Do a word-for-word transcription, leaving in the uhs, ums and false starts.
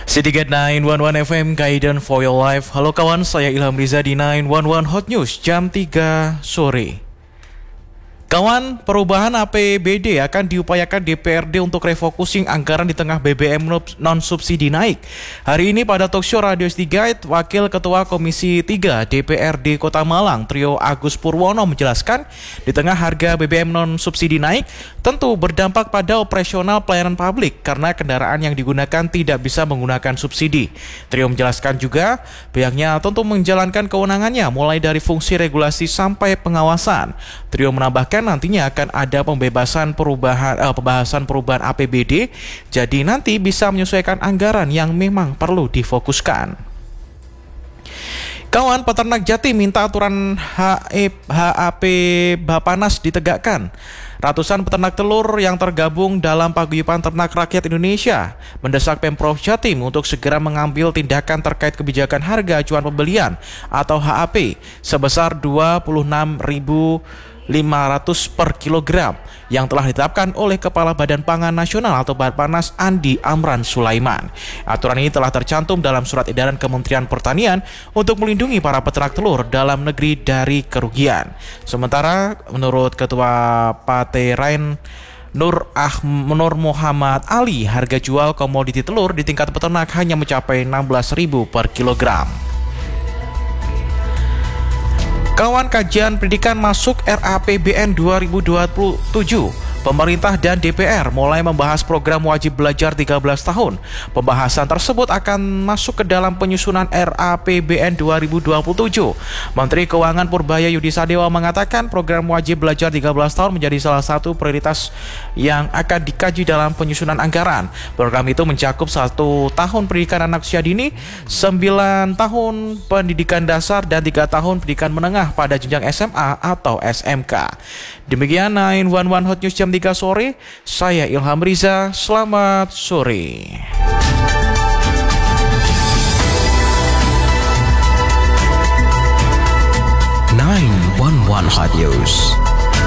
City Gate sembilan satu satu F M, Guidance for Your Life. Halo kawan, saya Ilham Riza di sembilan satu satu Hot News jam tiga sore. Kawan, perubahan A P B D akan diupayakan D P R D untuk refocusing anggaran di tengah B B M non-subsidi naik. Hari ini pada talkshow Radio City Guide, Wakil Ketua Komisi tiga D P R D Kota Malang, Trio Agus Purwono menjelaskan, di tengah harga B B M non-subsidi naik, tentu berdampak pada operasional pelayanan publik karena kendaraan yang digunakan tidak bisa menggunakan subsidi. Trio menjelaskan juga, pihaknya tentu menjalankan kewenangannya mulai dari fungsi regulasi sampai pengawasan. Trio menambahkan nantinya akan ada pembebasan perubahan eh, pembahasan perubahan A P B D, jadi nanti bisa menyesuaikan anggaran yang memang perlu difokuskan. Kawan, peternak Jatim minta aturan H A P Bapanas ditegakkan. Ratusan peternak telur yang tergabung dalam Paguyuban Ternak Rakyat Indonesia mendesak Pemprov Jatim untuk segera mengambil tindakan terkait kebijakan harga acuan pembelian atau H A P sebesar dua puluh enam ribu lima ratus per kilogram yang telah ditetapkan oleh Kepala Badan Pangan Nasional atau Bapanas Andi Amran Sulaiman. Aturan ini telah tercantum dalam surat edaran Kementerian Pertanian untuk melindungi para peternak telur dalam negeri dari kerugian. Sementara menurut Ketua Paterain Nur Ah Nur Muhammad Ali, harga jual komoditi telur di tingkat peternak hanya mencapai enam belas ribu per kilogram. Kawan, kajian pendidikan masuk R A P B N dua ribu dua puluh tujuh. Pemerintah dan D P R mulai membahas program wajib belajar tiga belas tahun. Pembahasan tersebut akan masuk ke dalam penyusunan R A P B N dua ribu dua puluh tujuh. Menteri Keuangan Purbaya Yudi Sadewa mengatakan program wajib belajar tiga belas tahun menjadi salah satu prioritas yang akan dikaji dalam penyusunan anggaran. Program itu mencakup satu tahun pendidikan anak usia dini, sembilan tahun pendidikan dasar, dan tiga tahun pendidikan menengah pada jenjang S M A atau S M K. Demikian sembilan satu satu Hot News jam tiga sore. Saya Ilham Riza, selamat sore. sembilan satu satu Hot News.